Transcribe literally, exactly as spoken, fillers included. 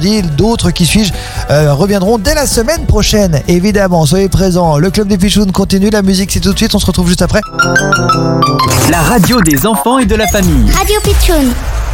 vendredi. D'autres qui suis-je euh, reviendront dès la semaine prochaine. Évidemment, soyez présents. Le Club des Pichounes continue. La musique, c'est tout de suite. On se retrouve juste après. La radio des enfants et de la famille. Radio Pitchoun.